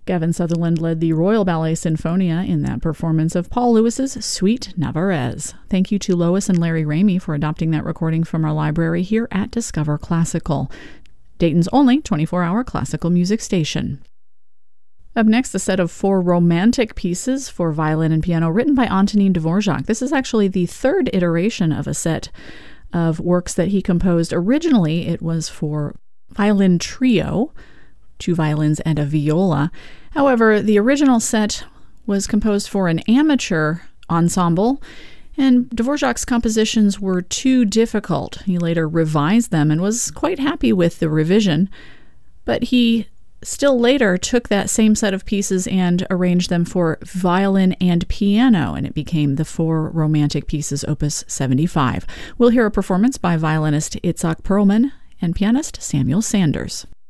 Gavin Sutherland led the Royal Ballet Sinfonia in that performance of Paul Lewis's Suite Navarrese. Thank you to Lois and Larry Ramey for adopting that recording from our library here at Discover Classical, Dayton's only 24-hour classical music station. Up next, a set of 4 romantic pieces for violin and piano written by Antonin Dvorak. This is actually the third iteration of a set of works that he composed. Originally, it was for violin trio, 2 violins and a viola. However, the original set was composed for an amateur ensemble, and Dvorak's compositions were too difficult. He later revised them and was quite happy with the revision, but he still later took that same set of pieces and arranged them for violin and piano, and it became the 4 romantic pieces, Opus 75. We'll hear a performance by violinist Itzhak Perlman and pianist Samuel Sanders.